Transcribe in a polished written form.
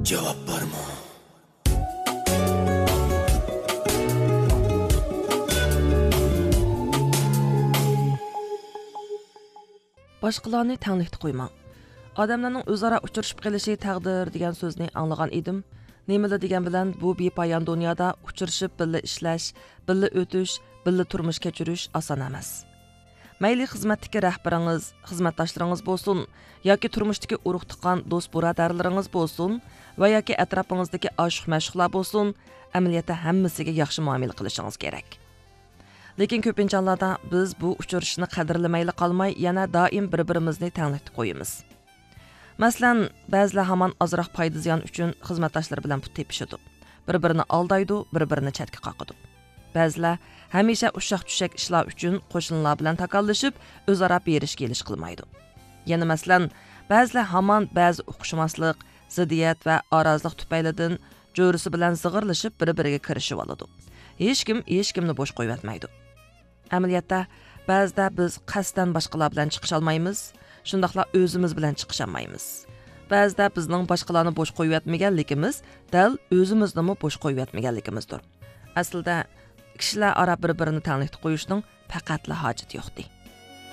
Cevap var mı? Boshqalarni tanlikda qo'ymang. Odamlarning o'zaro uchrashib qolishi taqdir degan so'zni anglagan edim. Nimalar degan bilan bu bepoyon dunyoda uchrashib birga ishlash, birga o'tish, birga turmush kechirish oson emas. Mayli xizmatdagi rahbaringiz, xizmatdoshlaringiz bo'lsin, yoki turmushdagi urug' tuqqan do'st birodarlaringiz bo'lsin va yoki atrofingizdagi oshiq-mashhuqlar bo'lsin, amaliyotda hammasiga yaxshi muomala qilishingiz kerak. Lekin ko'pincha hollarda biz bu uchrashishni qadrlamayli qolmay, yana doim bir-birimizni tanlab qo'yamiz. Masalan, ba'zilar hamon ozroq foyda ziyon uchun xizmatdoshlar bilan put tepishadi. Bir-birini aldaydi, bir-birini chatga qoqadi. Ba'zilar hamisha ushaq-tushak ishlar uchun qo'shnilar bilan takallashib, o'zaro berish kelish qilmaydi. Yana masalan, ba'zilar hamon ba'zi uqishmaslik, ziddiyat va orozlik tufaylidan jo'risi bilan zig'irlashib bir-biriga kirishib oladi. Hech kimni bo'sh qo'yatmaydi. Amaliyotda ba'zida biz qasdan boshqalar bilan chiqisha olmaymiz, shundaqla o'zimiz bilan chiqisha olmaymiz. Ba'zida bizning boshqalarni bo'sh qo'yatmaganligimiz dal o'zimizni bo'sh qo'yatmaganligimizdir. Aslida kishilar aro bir-birini tanlab qo'yishning faqatla hojati yo'qdi.